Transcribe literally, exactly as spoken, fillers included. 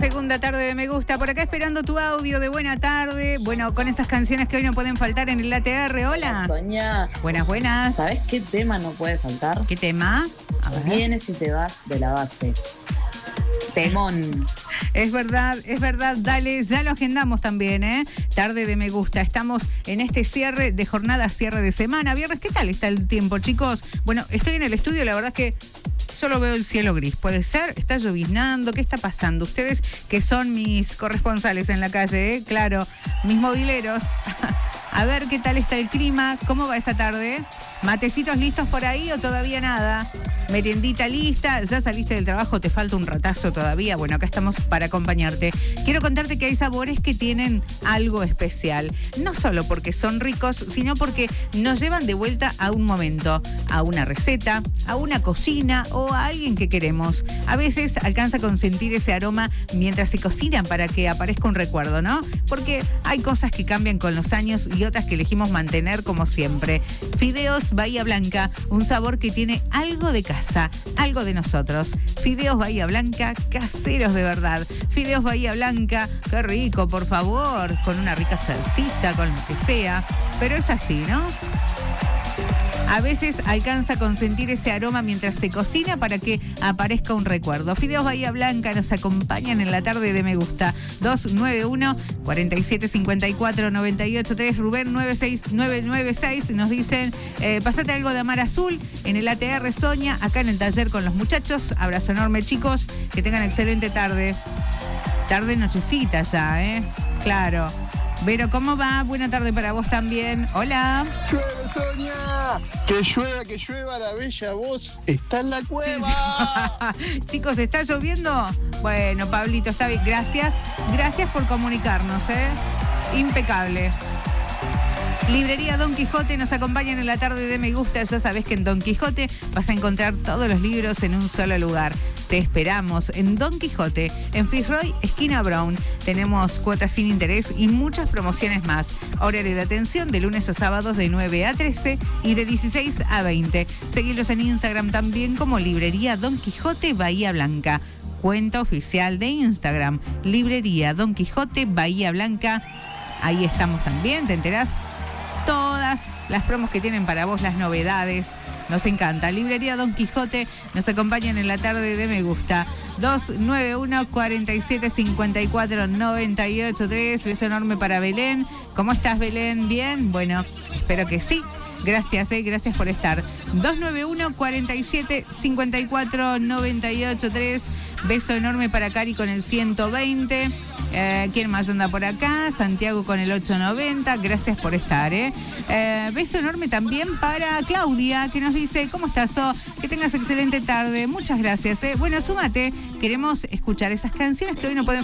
segunda tarde de Me Gusta. Por acá esperando tu audio de buena tarde. Bueno, con esas canciones que hoy no pueden faltar en el A T R. Hola. Soñá. Buenas, buenas. ¿Sabés qué tema no puede faltar? ¿Qué tema? A ver. Vienes y te vas de la base. Temón. Es verdad, es verdad. Dale, ya lo agendamos también, ¿eh? Tarde de Me Gusta. Estamos en este cierre de jornada, cierre de semana. Viernes, ¿qué tal está el tiempo, chicos? Bueno, estoy en el estudio, la verdad es que solo veo el cielo gris. ¿Puede ser? ¿Está lloviznando? ¿Qué está pasando? Ustedes que son mis corresponsales en la calle, ¿eh? Claro, mis mobileros. A ver qué tal está el clima. ¿Cómo va esa tarde? ¿Matecitos listos por ahí o todavía nada? ¿Meriendita lista? ¿Ya saliste del trabajo? ¿Te falta un ratazo todavía? Bueno, acá estamos para acompañarte. Quiero contarte que hay sabores que tienen algo especial. No solo porque son ricos, sino porque nos llevan de vuelta a un momento, a una receta, a una cocina o a alguien que queremos. A veces alcanza con sentir ese aroma mientras se cocinan para que aparezca un recuerdo, ¿no? Porque hay cosas que cambian con los años y otras que elegimos mantener como siempre. Fideos Bahía Blanca, un sabor que tiene algo de casa, algo de nosotros. Fideos Bahía Blanca, caseros de verdad. Fideos Bahía Blanca, qué rico, por favor, con una rica salsita, con lo que sea. Pero es así, ¿no? A veces alcanza con sentir ese aroma mientras se cocina para que aparezca un recuerdo. Fideos Bahía Blanca nos acompañan en la tarde de Me Gusta. dos nueve uno, cuatro siete cinco cuatro, nueve ocho tres. Rubén nueve seis nueve nueve seis nos dicen, eh, pasate algo de Amar Azul en el A T R Soña, acá en el taller con los muchachos. Abrazo enorme, chicos. Que tengan excelente tarde. Tarde nochecita ya, ¿eh? Claro. Vero, ¿cómo va? Buena tarde para vos también. Hola. ¡Llueve, Sonia! ¡Que llueva, que llueva! La bella voz está en la cueva. Chicos, ¿está lloviendo? Bueno, Pablito, está bien. Gracias. Gracias por comunicarnos, ¿eh? Impecable. Librería Don Quijote nos acompañan en la tarde de Me Gusta. Ya sabés que en Don Quijote vas a encontrar todos los libros en un solo lugar. Te esperamos en Don Quijote, en Fitzroy, esquina Brown. Tenemos cuotas sin interés y muchas promociones más. Horario de atención de lunes a sábados de nueve a trece y de dieciséis a veinte. Seguilos en Instagram también como Librería Don Quijote Bahía Blanca. Cuenta oficial de Instagram, Librería Don Quijote Bahía Blanca. Ahí estamos también, te enterás todas las promos que tienen para vos, las novedades. Nos encanta. Librería Don Quijote nos acompañan en la tarde de Me Gusta. dos nueve uno, cuatro siete cinco cuatro, nueve ocho tres. Beso enorme para Belén. ¿Cómo estás, Belén? ¿Bien? Bueno, espero que sí. Gracias, eh, gracias por estar. dos nueve uno, cuatro siete cinco cuatro, nueve ocho tres. Beso enorme para Cari con el ciento veinte. Eh, ¿Quién más anda por acá? Santiago con el ochocientos noventa. Gracias por estar, ¿eh? Eh, beso enorme también para Claudia, que nos dice, ¿cómo estás, So? Que tengas excelente tarde. Muchas gracias, ¿eh? Bueno, súmate. Queremos escuchar esas canciones que hoy no podemos